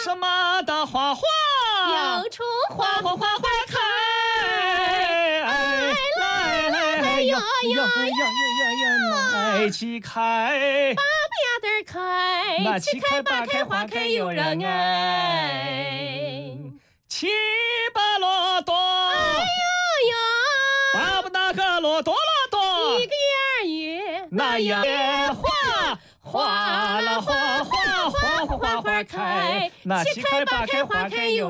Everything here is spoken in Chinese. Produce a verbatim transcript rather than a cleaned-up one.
什么的花花， 有处花花花花开， 来来来哟哟哟哟，齐开， 八呀的开， 那七开八开花开有人爱， 七八罗多， 哎呦呦， 八不那个罗多罗多， 一个儿月那样也花花了花花花花花花开，那七开八开花开有。